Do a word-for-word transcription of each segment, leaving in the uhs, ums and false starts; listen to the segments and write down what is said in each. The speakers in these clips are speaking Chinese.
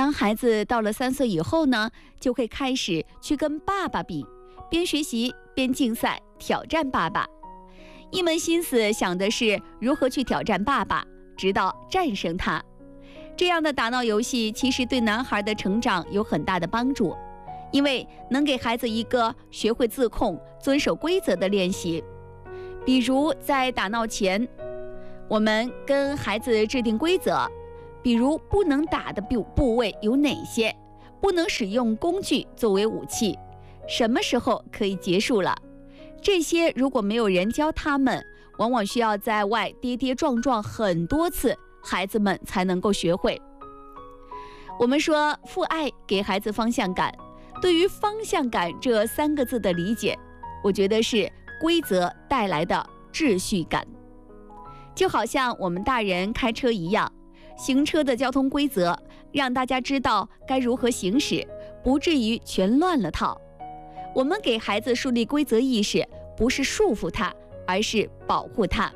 当孩子到了三岁以后呢，就会开始去跟爸爸比，边学习边竞赛，挑战爸爸。一门心思想的是如何去挑战爸爸，直到战胜他。这样的打闹游戏其实对男孩的成长有很大的帮助，因为能给孩子一个学会自控、遵守规则的练习。比如在打闹前，我们跟孩子制定规则，比如不能打的部部位有哪些，不能使用工具作为武器，什么时候可以结束了。这些如果没有人教他们，往往需要在外跌跌撞撞很多次，孩子们才能够学会。我们说父爱给孩子方向感，对于方向感这三个字的理解，我觉得是规则带来的秩序感。就好像我们大人开车一样，行车的交通规则让大家知道该如何行驶，不至于全乱了套。我们给孩子树立规则意识，不是束缚他，而是保护他。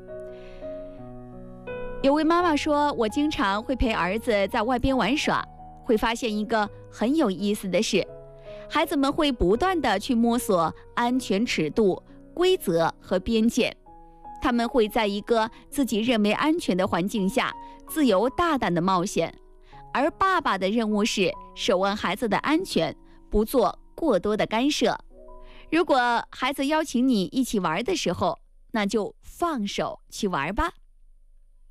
有位妈妈说，我经常会陪儿子在外边玩耍，会发现一个很有意思的事，孩子们会不断地去摸索安全尺度、规则和边界。他们会在一个自己认为安全的环境下自由大胆的冒险，而爸爸的任务是守望孩子的安全，不做过多的干涉。如果孩子邀请你一起玩的时候，那就放手去玩吧。